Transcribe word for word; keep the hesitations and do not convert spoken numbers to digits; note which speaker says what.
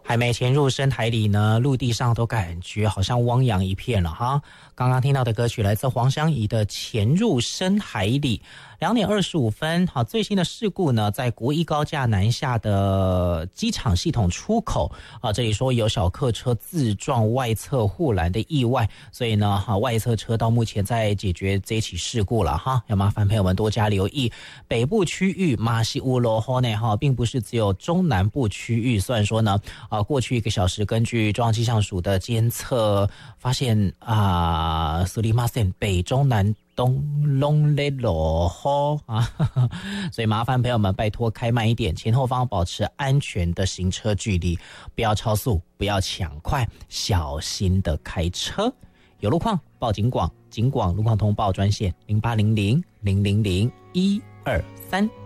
Speaker 1: 还没潜入深海里呢，陆地上都感觉好像汪洋一片了哈。刚刚听到的歌曲来自黄湘怡的《潜入深海里》。两点二十五分，好，最新的事故呢，在国一高架南下的机场系统出口啊，这里说有小客车自撞外侧护栏的意外，所以呢，哈，外侧车道目前在解决这起事故了哈，要麻烦朋友们多加留意。北部区域马西乌罗霍内哈，并不是只有中南部区域，虽然说呢，啊，过去一个小时根据中央气象署的监测发现啊，苏里马森北中南东拢在落雨啊，所以麻烦朋友们拜托开慢一点，前后方保持安全的行车距离，不要超速，不要抢快，小心的开车。有路况报警广，警广路况通报专线零八零零零零零一二三。